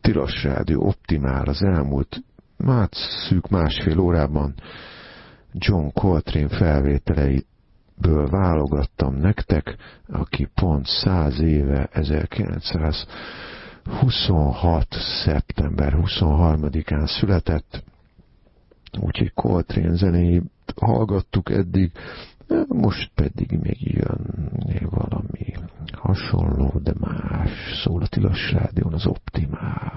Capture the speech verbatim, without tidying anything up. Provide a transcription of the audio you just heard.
Tilos Rádió Optimál az elmúlt hát szűk másfél órában John Coltrane felvételeiből válogattam nektek, aki pont száz éve, ezerkilencszázhuszonhat. szeptember huszonharmadikán született, úgyhogy Coltrane zenéjét hallgattuk eddig, most pedig még jön valami hasonló, de más, szól a Tilos Rádión az Optimál.